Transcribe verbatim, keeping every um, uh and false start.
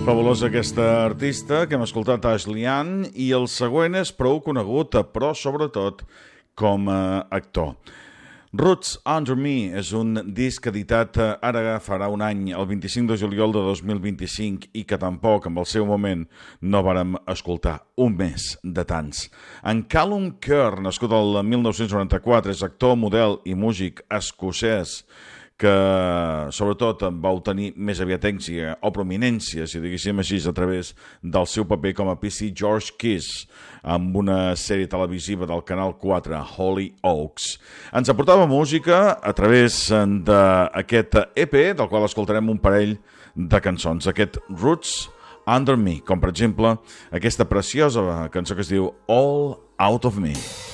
Fabulosa aquesta artista que hem escoltat, Ashley Ann, i el següent és prou conegut, però sobretot com a actor. Roots Under Me és un disc editat ara farà un any, el vint-i-cinc de juliol de dos mil vint-i-cinc, i que tampoc, en el seu moment, no vàrem escoltar. Un més de tants. En Callum Kerr, nascut el mil nou-cents noranta-quatre, és actor, model i músic escocès, que sobretot va obtenir més aviat èxit o prominència, si diguéssim així, a través del seu paper com a P C George Kiss amb una sèrie televisiva del Canal quatre, Hollyoaks. Ens aportava música a través d'aquest E P, del qual escoltarem un parell de cançons, aquest Roots Under Me, com per exemple aquesta preciosa cançó que es diu All Out of Me.